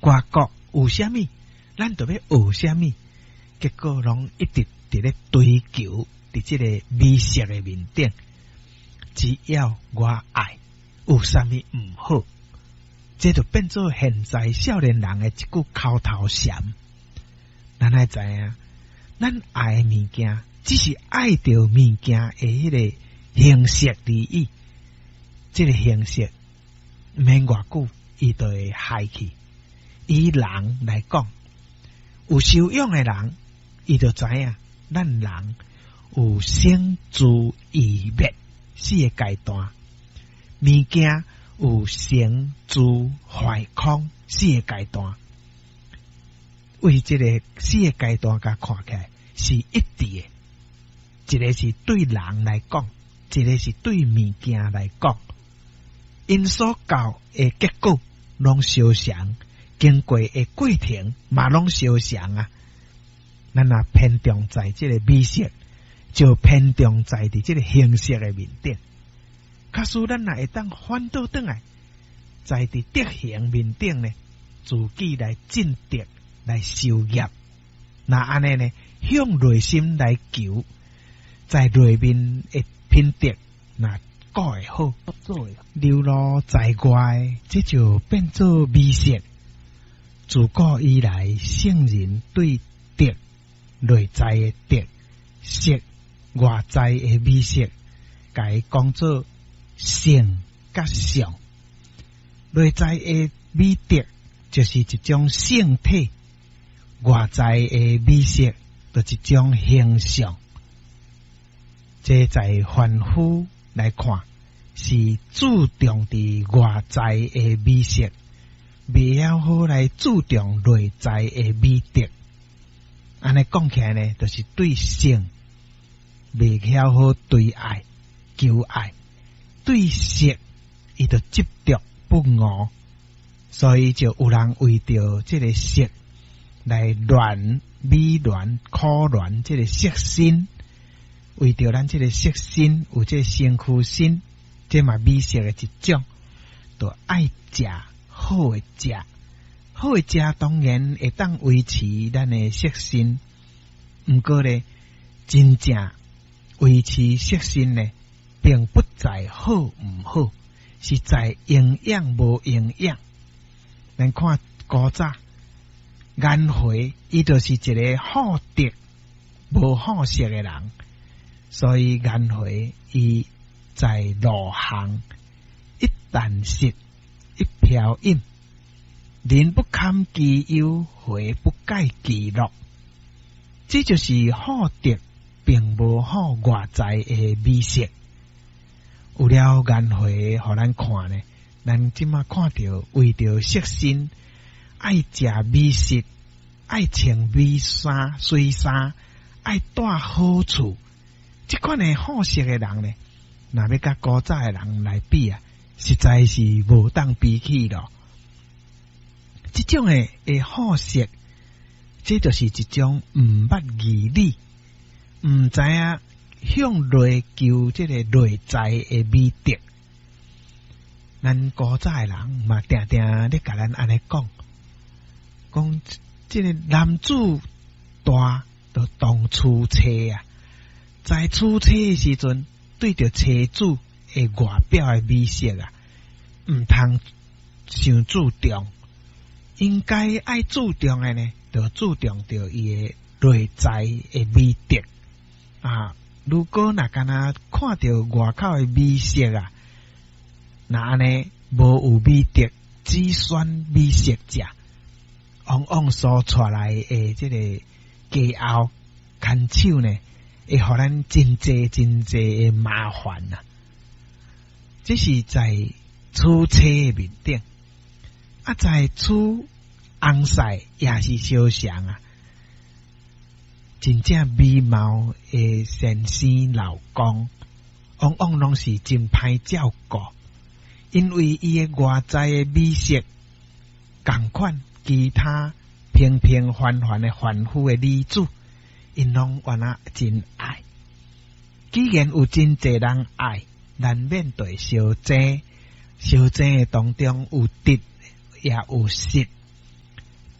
外国有啥物，咱就要学啥物，结果拢一直伫咧追求伫即个美色的面顶。只要我爱，有啥物毋好，这就变做现在少年人的一句口头禅。咱爱知影，咱爱的物件，只是爱着物件的迄个形式而已。这个形式毋免偌久，伊就会害去。以人来讲，有修养的人，伊就知影，咱人有生住异灭四个阶段，物件有生住坏空四个阶段。为这个四个阶段甲看起来是一致的，一个是对人来讲，一个是对物件来讲，因所教的结果拢相像，经过的过程嘛拢相像啊。咱若偏重在这个美色，就偏重在伫这个形式的面顶。假使咱若会当反倒转来，在伫德行面顶呢，自己来进德来修业，那安尼呢，向内心来求，在内面的品德，那过会好，流露在外，这就变做美色。自古以来，圣人对德内在的德色，外在的美色，甲伊讲做性甲相。内在的美德就是一种性体，外在的美色就是一种形象。这在凡夫来看，是注重伫外在的美色，未晓好来注重内在的美德。安尼讲起来呢，就是对性未晓好对爱求爱，对色伊就执着不悟，所以就有人为着这个色来乱美乱苦乱这个色身，为着咱这个色身有这个身躯身，这嘛美色的一种，就爱食好的食。好的食当然会当维持咱的色身，毋过呢，真正维持色身呢，并不在好毋好，是在营养无营养。咱看古早颜回，伊就是一个好德无好色的人，所以颜回伊在路行一箪食，一瓢饮。人不堪其忧，回不解其乐。这就是好德，并无好外在的美色。有了颜回，互咱看呢，咱即马看到为着色身，爱食美食，爱穿美衫、水衫，爱带好处。这款的好色的人呢，若要甲古早的人来比啊，实在是无当比起咯。这种的好色，这就是一种毋捌义理，毋知影向内求这个内在的美德。咱古早的人嘛，定定咧甲咱安尼讲，讲这个男子大就当娶妻啊，在娶妻的时阵，对着妻子的外表的美色啊，毋通伤注重。应该爱注重的呢，就注重到伊的内在的美德啊。如果若干那看到外口的美色啊，那安尼无有美德，只选美色食，往往所出来的这个家后牵手呢，会互咱真济的麻烦呐。这是在娶妻的面顶。啊，在娶翁婿也是相像啊，真正美貌的先生老公，往往拢是真歹照顾，因为伊的外在的美色，同款其他平平凡凡的凡夫的女子，因拢原来真爱。既然有真济人爱，难免对相争，相争的当中有得也有失，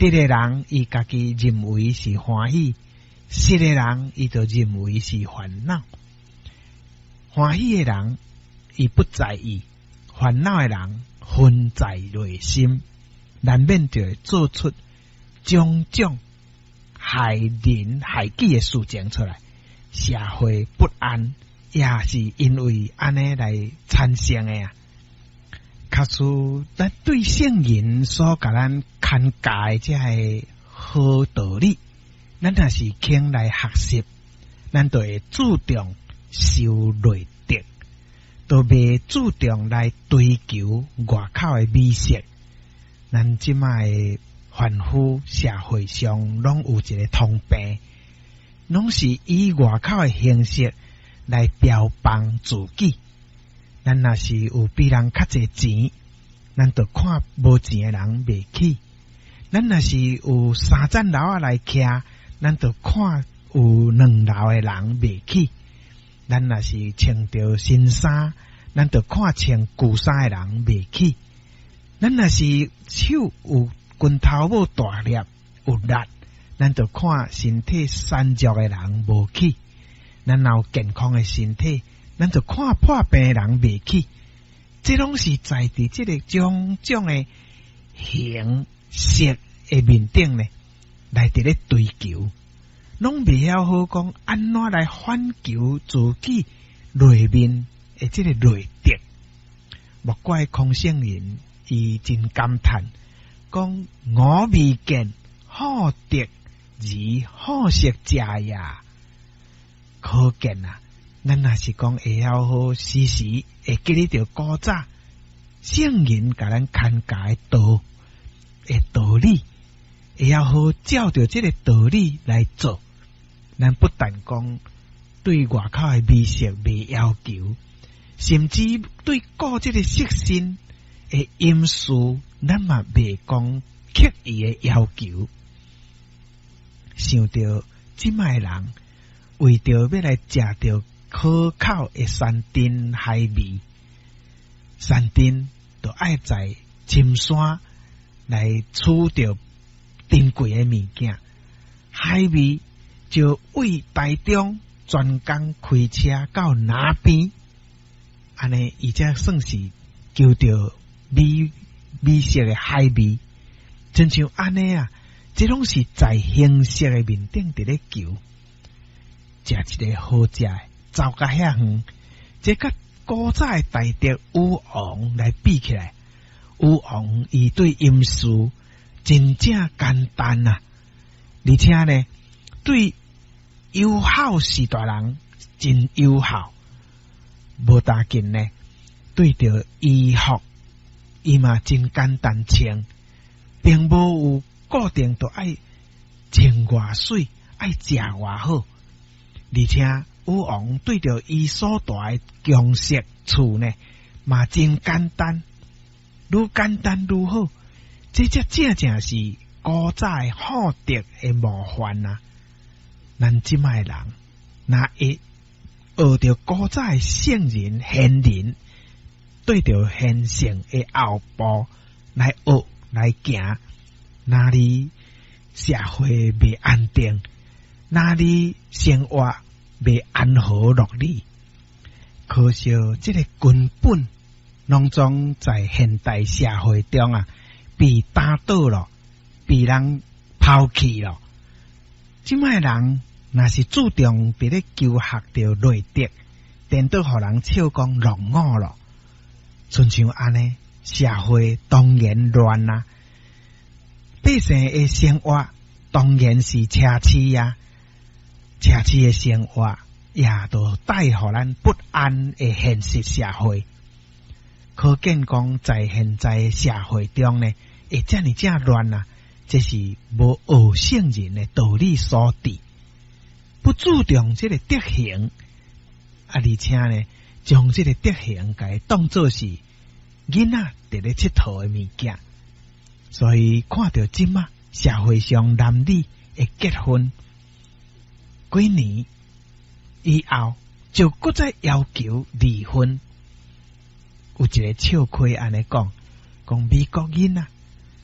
得的人伊家己认为是欢喜，失的人伊就认为是烦恼。欢喜的人伊不在意，烦恼的人分在内心，难免就会做出种种害人害己的事情出来，社会不安也是因为安尼来产生的啊。假使咱对圣人所甲咱牵教这个好道理，咱若是肯来学习，咱就会注重受内德，都袂注重来追求外口的美色。咱即卖凡夫社会上拢有一个通病，拢是以外口的形式来标榜自己。咱若是有比人较侪钱，咱就看无钱的人袂起；咱若是有3层楼啊来徛，咱就看有2楼的人袂起；咱若是穿着新衫，咱就看穿旧衫的人袂起；咱若是手有拳头无大粒有力，咱就看身体孱弱的人无起；咱有健康的身体，咱就看破病的人袂起。这拢是在伫这个种种的形式的面顶呢，来伫咧追求，拢袂晓好讲安怎来反求自己内面的这个内德。莫怪空性人伊真感叹，讲我未见好德而好色家也，可见啊。咱若是讲会晓好时时会记得着古早圣人甲咱牵教的道理，会晓好照着这个道理来做。咱不但讲对外口的美色袂要求，甚至对顾这个色身的因素，咱嘛袂讲刻意的要求。想到即卖人为着要来食着可口的山珍海味，山珍就爱在深山来取着珍贵的物件，海味就为台中专工开车到那边，安尼伊才算是求着美色的海味。亲像安尼啊，这拢是在形式的面顶伫咧求，食一个好食的。走甲遐远，这甲古早的大德武王来比起来，武王伊对音素真正简单啊，而且呢，对友好时代人真友好，无大紧呢，对着衣服伊嘛真简单穿，并无有固定都爱穿偌水，爱食偌好，而且。武王对着伊所住的宫室厝呢，嘛真简单，愈简单愈好。这正正是古早的好德的模范啊！咱即卖人，若会学着古早的圣人贤人，对着贤圣的后步来学来行，哪里社会袂安定，哪里生活袂安和乐利。可惜这个根本拢总在现代社会中啊，被打倒了，被人抛弃了。即卖人若是注重伫咧求学着内德，颠倒互人笑讲落伍了。亲像安尼，社会当然乱啊，百姓的生活当然是奢侈啊。奢侈的生活也都带予咱不安的现实社会。可见讲在现在社会中呢，会这么正乱啊，这是无学圣人的道理所致，不注重这个德行啊，而且呢，将这个德行给当作是囡仔伫咧佚佗的物件。所以看到即马社会上男女会结婚，几年以后就搁再要求离婚。有一个笑话安尼讲美国人啊，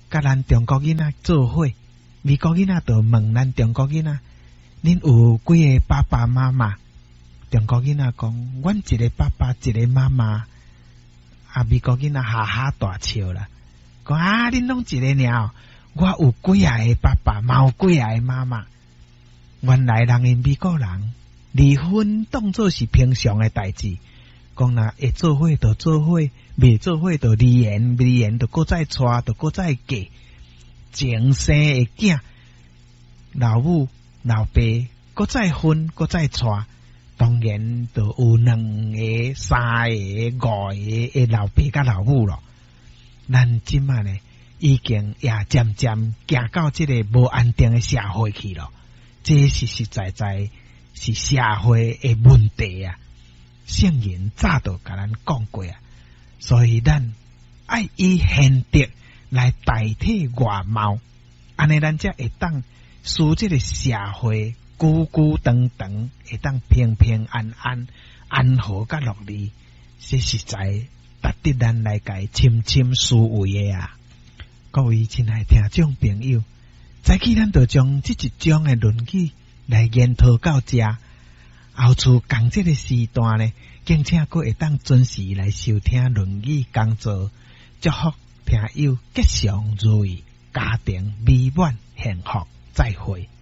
甲咱中国囡仔做伙，美国囡仔就问咱中国囡仔，恁有几个爸爸妈妈？中国囡仔讲，阮一个爸爸，一个妈妈。啊，美国囡仔哈哈大笑啦，讲啊，恁拢一个尔，我有几啊个爸爸，嘛有几啊个妈妈。原来人因美国人离婚当作是平常的代志，讲啦会做伙就做伙，未做伙就离婚就搁再娶，就搁再嫁，前生的囝，老母老爸搁再婚，搁再娶。当然就有2个、3个、5个的老爸甲老母咯。咱即摆呢，已经也渐渐行到这个无安定的社会去咯。这实实在在是社会的问题啊！圣人早就甲咱讲过啊，所以咱爱以现德来代替外貌，安尼咱才会当使这个社会久久长长，会当平平安安、安和甲乐利，这实在值得咱来甲深深思维的啊！各位亲爱听众朋友，早起咱就将这一章的论语来研讨到这，后厝共这个时段呢，敬请各会当准时来收听论语讲座，祝福听友吉祥如意，家庭美满幸福，再会。